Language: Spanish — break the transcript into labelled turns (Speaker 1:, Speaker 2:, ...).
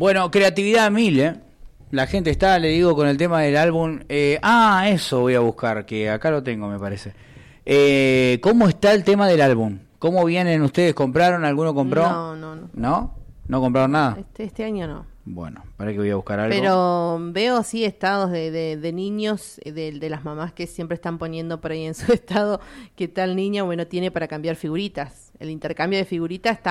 Speaker 1: Bueno, creatividad a mil, La gente está, le digo, con el tema del álbum. Eso voy a buscar, que acá lo tengo, me parece. ¿Cómo está el tema del álbum? ¿Cómo vienen ustedes? ¿Compraron? ¿Alguno compró?
Speaker 2: No.
Speaker 1: ¿No? ¿No compraron nada?
Speaker 2: Este año no.
Speaker 1: Bueno, para que voy a buscar algo.
Speaker 2: Pero veo sí estados de niños, de las mamás que siempre están poniendo por ahí en su estado que tal niña, bueno, tiene para cambiar figuritas. El intercambio de figuritas está